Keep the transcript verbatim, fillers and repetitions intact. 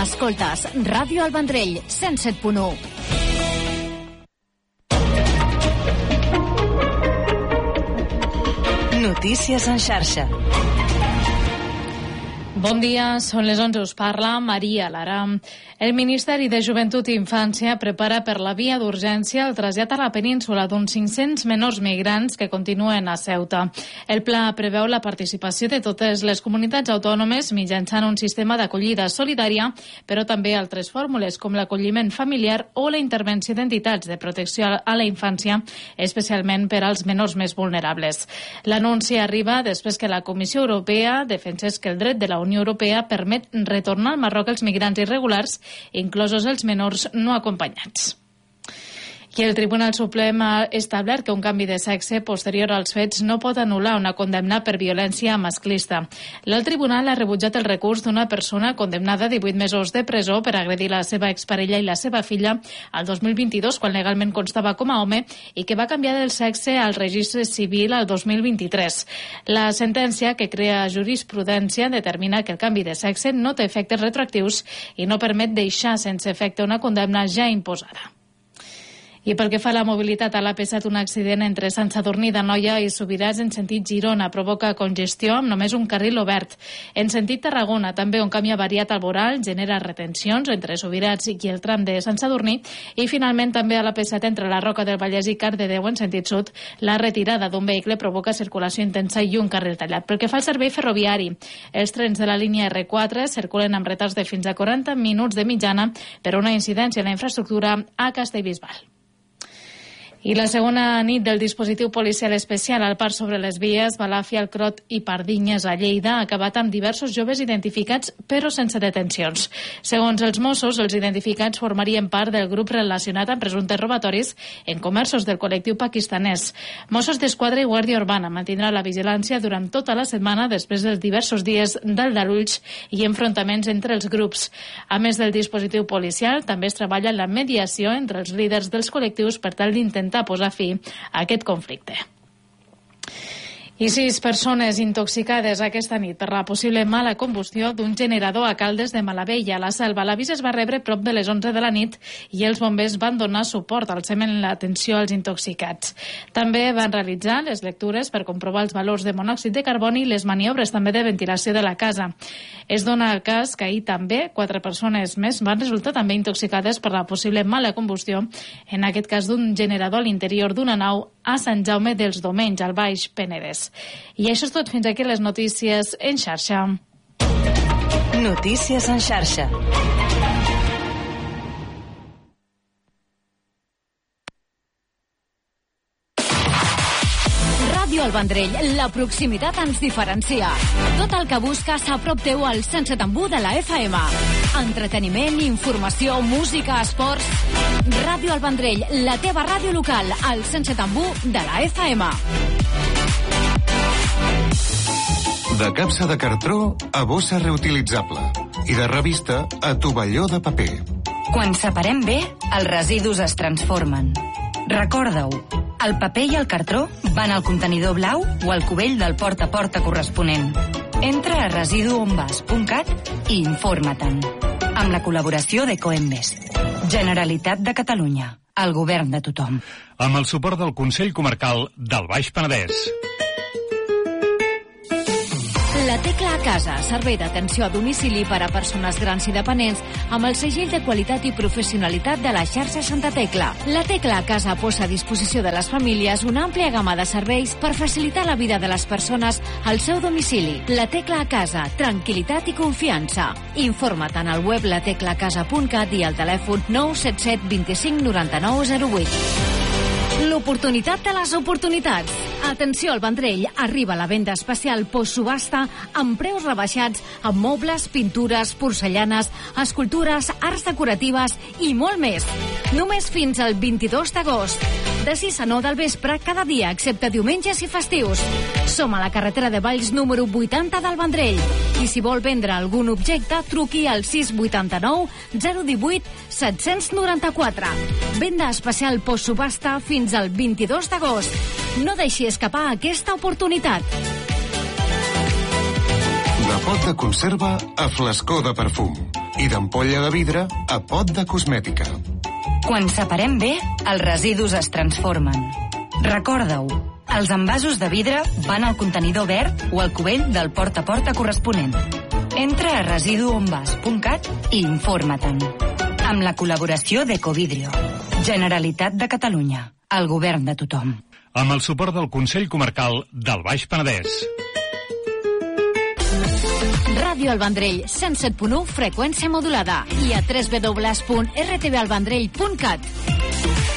Escoltes Ràdio El Vendrell, cent set punt u. Notícies en xarxa. Bon dia, són les onze, us parla Maria Lara. El Ministeri de Joventut i Infància prepara per la via d'urgència el trasllat a la península d'uns cinc-cents menors migrants que continuen a Ceuta. El pla preveu la participació de totes les comunitats autònomes mitjançant un sistema d'acollida solidària, però també altres fórmules com l'acolliment familiar o la intervenció d'entitats de protecció a la infància, especialment per als menors més vulnerables. L'anunci arriba després que la Comissió Europea defensés que el dret de la Unió Europea permet retornar al Marroc els migrants irregulars, inclosos els menors no acompanyats. I el Tribunal Suprem ha establert que un canvi de sexe posterior als fets no pot anul·lar una condemna per violència masclista. El tribunal ha rebutjat el recurs d'una persona condemnada a divuit mesos de presó per agredir la seva exparella i la seva filla al dos mil vint-i-dos, quan legalment constava com a home, i que va canviar del sexe al registre civil al dos mil vint-i-tres. La sentència, que crea jurisprudència, determina que el canvi de sexe no té efectes retroactius i no permet deixar sense efecte una condemna ja imposada. I pel que fa a la mobilitat, a l'A P set, un accident entre Sant Sadurní d'Anoia i Subirats en sentit Girona provoca congestió amb només un carril obert. En sentit Tarragona, també un camí avariat al voral genera retencions entre Subirats i el tram de Sant Sadurní. I finalment també a l'A P set entre la Roca del Vallès i Cardedeu en sentit sud, la retirada d'un vehicle provoca circulació intensa i un carril tallat. Pel que fa al servei ferroviari, els trens de la línia erre quatre circulen amb retards de fins a quaranta minuts de mitjana per una incidència en la infraestructura a Castellbisbal. I la segona nit del dispositiu policial especial al Parc sobre les Vies, Balàfia, Alcrot i Pardinyes a Lleida ha acabat amb diversos joves identificats però sense detencions. Segons els Mossos, els identificats formarien part del grup relacionat amb presumptes robatoris en comerços del col·lectiu pakistanès. Mossos d'Esquadra i Guàrdia Urbana mantindrà la vigilància durant tota la setmana després dels diversos dies d'aldarulls i enfrontaments entre els grups. A més del dispositiu policial, també es treballa en la mediació entre els líders dels col·lectius per tal d'intentar a posar fi a aquest conflicte. I sis persones intoxicades aquesta nit per la possible mala combustió d'un generador a Caldes de Malavella. La Selva, l'avís es va rebre prop de les onze de la nit i els bombers van donar suport al SEM en l'atenció als intoxicats. També van realitzar les lectures per comprovar els valors de monòxid de carboni i les maniobres també de ventilació de la casa. Es dona el cas que ahir també quatre persones més van resultar també intoxicades per la possible mala combustió, en aquest cas d'un generador a l'interior d'una nau a Sant Jaume dels Domenys, al Baix Penedès. I això és tot. Fins aquí les notícies en xarxa. Notícies en xarxa. Ràdio El Vendrell, la proximitat ens diferencia. Tot el que busques a prop teu al cent set punt u de la F M. Entreteniment, informació, música, esports. Ràdio El Vendrell, la teva ràdio local, al cent set punt u de la F M. De capsa de cartró a bossa reutilitzable i de revista a tovalló de paper. Quan separem bé, els residus es transformen. Recorda-ho, el paper i el cartró van al contenidor blau o al cubell del porta a porta corresponent. Entra a residuonvas punt cat i informa-te'n. Amb la col·laboració d'Ecoembes. Generalitat de Catalunya. El govern de tothom. Amb el suport del Consell Comarcal del Baix Penedès. La Tecla a Casa, servei d'atenció a domicili per a persones grans i dependents amb el segell de qualitat i professionalitat de la xarxa Santa Tecla. La Tecla a Casa posa a disposició de les famílies una àmplia gamma de serveis per facilitar la vida de les persones al seu domicili. La Tecla a Casa, tranquil·litat i confiança. Informa't en el web la tecla casa punt cat i al telèfon nou set set dos cinc nou nou zero vuit. L'oportunitat de les oportunitats. Atenció al Vendrell, arriba la venda especial postsubhasta amb preus rebaixats amb mobles, pintures, porcellanes, escultures, arts decoratives i molt més. Només fins al vint-i-dos d'agost. De sis a nou del vespre cada dia, excepte diumenges i festius. Som a la carretera de Valls número vuitanta del Vendrell. I si vol vendre algun objecte, truqui al sis vuit nou zero uno vuit set nou quatre. Venda especial postsubhasta fins al vint-i-dos d'agost. No deixi escapar aquesta oportunitat. De pot de conserva a flascó de perfum i d'ampolla de vidre a pot de cosmètica. Quan separem bé, els residus es transformen. Recorda-ho, els envasos de vidre van al contenidor verd o al cubell del porta a porta corresponent. Entra a residuonvas punt cat i informa-te'n. Amb la col·laboració d'Ecovidrio. Generalitat de Catalunya. El govern de tothom. Amb el suport del Consell Comarcal del Baix Penedès. Ràdio El Vendrell, cent set punt u, freqüència modulada. I a w w w punt r t v el vendrell punt cat.